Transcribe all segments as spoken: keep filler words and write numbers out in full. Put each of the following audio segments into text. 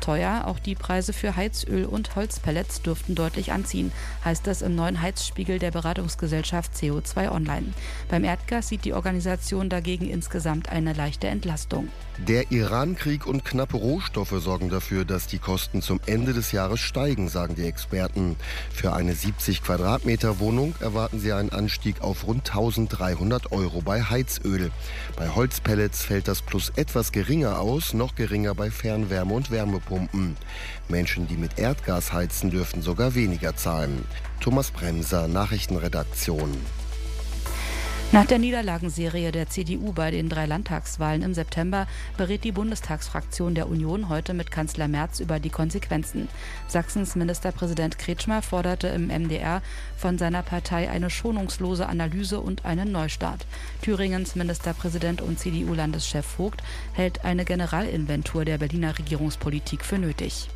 teuer. Auch die Preise für Heizöl und Holzpellets dürften deutlich anziehen, heißt es im neuen Heizspiegel der Beratungsgesellschaft C O zwei Online. Beim Erdgas sieht die Organisation dagegen insgesamt eine leichte Entlastung. Der Iran-Krieg und knappe Rohstoffe sorgen dafür, dass die Kosten zum Ende des Jahres steigen, sagen die Experten. Für eine siebzig Quadratmeter Wohnung erwarten sie einen Anstieg auf rund eintausenddreihundert Euro bei Heizöl. Bei Holzpellets fällt das Plus etwas geringer aus, noch geringer bei Fernwärme- und Wärmepumpen. Menschen, die mit Erdgas heizen, dürfen sogar weniger zahlen. Thomas Bremser, Nachrichtenredaktion. Nach der Niederlagenserie der C D U bei den drei Landtagswahlen im September berät die Bundestagsfraktion der Union heute mit Kanzler Merz über die Konsequenzen. Sachsens Ministerpräsident Kretschmer forderte im M D R von seiner Partei eine schonungslose Analyse und einen Neustart. Thüringens Ministerpräsident und C D U-Landeschef Vogt hält eine Generalinventur der Berliner Regierungspolitik für nötig.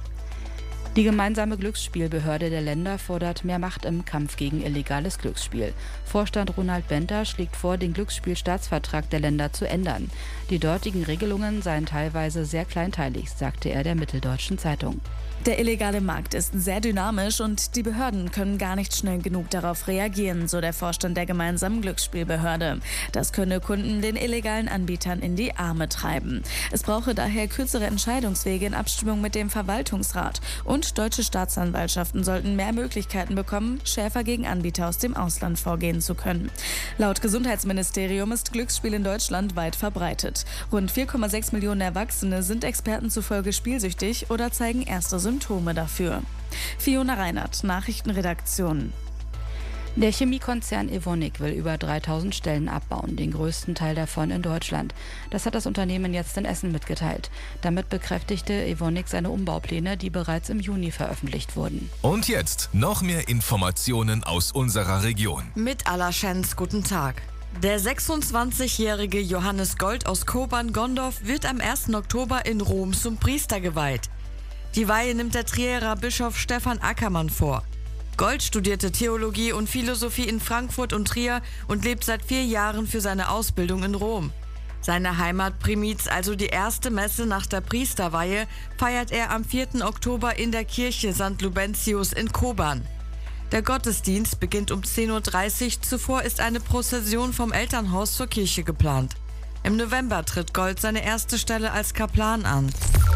Die gemeinsame Glücksspielbehörde der Länder fordert mehr Macht im Kampf gegen illegales Glücksspiel. Vorstand Ronald Bender schlägt vor, den Glücksspielstaatsvertrag der Länder zu ändern. Die dortigen Regelungen seien teilweise sehr kleinteilig, sagte er der Mitteldeutschen Zeitung. Der illegale Markt ist sehr dynamisch und die Behörden können gar nicht schnell genug darauf reagieren, so der Vorstand der gemeinsamen Glücksspielbehörde. Das könne Kunden den illegalen Anbietern in die Arme treiben. Es brauche daher kürzere Entscheidungswege in Abstimmung mit dem Verwaltungsrat. Und deutsche Staatsanwaltschaften sollten mehr Möglichkeiten bekommen, schärfer gegen Anbieter aus dem Ausland vorgehen zu können. Laut Gesundheitsministerium ist Glücksspiel in Deutschland weit verbreitet. Rund vier Komma sechs Millionen Erwachsene sind Experten zufolge spielsüchtig oder zeigen erste Symptome dafür. Fiona Reinhardt, Nachrichtenredaktion. Der Chemiekonzern Evonik will über dreitausend Stellen abbauen, den größten Teil davon in Deutschland. Das hat das Unternehmen jetzt in Essen mitgeteilt. Damit bekräftigte Evonik seine Umbaupläne, die bereits im Juni veröffentlicht wurden. Und jetzt noch mehr Informationen aus unserer Region. Mit Allerschenz, guten Tag. Der sechsundzwanzigjährige Johannes Gold aus Kobern-Gondorf wird am ersten Oktober in Rom zum Priester geweiht. Die Weihe nimmt der Trierer Bischof Stefan Ackermann vor. Gold studierte Theologie und Philosophie in Frankfurt und Trier und lebt seit vier Jahren für seine Ausbildung in Rom. Seine Heimatprimiz, also die erste Messe nach der Priesterweihe, feiert er am vierten Oktober in der Kirche Sankt Lubentius in Kobern. Der Gottesdienst beginnt um zehn Uhr dreißig, zuvor ist eine Prozession vom Elternhaus zur Kirche geplant. Im November tritt Gold seine erste Stelle als Kaplan an.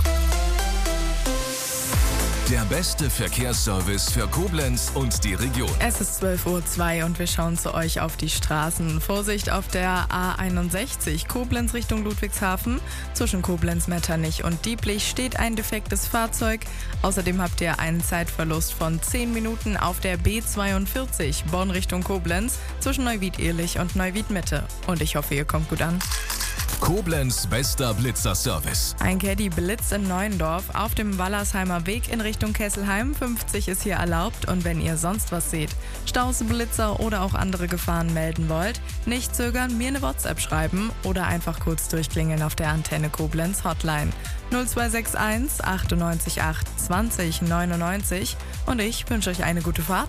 Der beste Verkehrsservice für Koblenz und die Region. Es ist zwölf Uhr zwei und wir schauen zu euch auf die Straßen. Vorsicht auf der A einundsechzig, Koblenz Richtung Ludwigshafen. Zwischen Koblenz, Metternich und Dieblich steht ein defektes Fahrzeug. Außerdem habt ihr einen Zeitverlust von zehn Minuten auf der B zweiundvierzig, Bonn Richtung Koblenz, zwischen Neuwied-Ehlich und Neuwied-Mitte. Und ich hoffe, ihr kommt gut an. Koblenz bester Blitzerservice. Ein Caddy Blitz in Neuendorf auf dem Wallersheimer Weg in Richtung Kesselheim. fünfzig ist hier erlaubt und wenn ihr sonst was seht, Staus, Blitzer oder auch andere Gefahren melden wollt, nicht zögern, mir eine WhatsApp schreiben oder einfach kurz durchklingeln auf der Antenne Koblenz Hotline null zwei sechs eins achtundneunzig acht zwanzig neunundneunzig und ich wünsche euch eine gute Fahrt.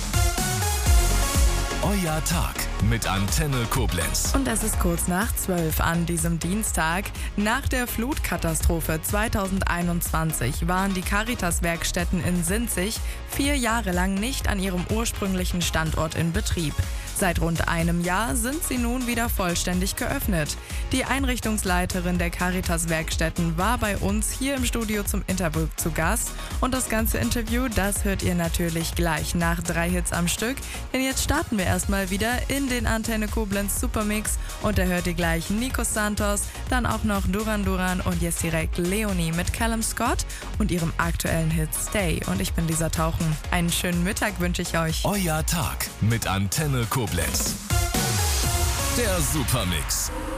Euer Tag mit Antenne Koblenz. Und es ist kurz nach zwölf an diesem Dienstag. Nach der Flutkatastrophe zweitausendeinundzwanzig waren die Caritas-Werkstätten in Sinzig vier Jahre lang nicht an ihrem ursprünglichen Standort in Betrieb. Seit rund einem Jahr sind sie nun wieder vollständig geöffnet. Die Einrichtungsleiterin der Caritas-Werkstätten war bei uns hier im Studio zum Interview zu Gast. Und das ganze Interview, das hört ihr natürlich gleich nach drei Hits am Stück. Denn jetzt starten wir erstmal wieder in den Antenne Koblenz Supermix. Und da hört ihr gleich Nico Santos, dann auch noch Duran Duran und jetzt direkt Leonie mit Callum Scott und ihrem aktuellen Hit Stay. Und ich bin Lisa Tauchen. Einen schönen Mittag wünsche ich euch. Euer Tag mit Antenne Koblenz. Der Supermix.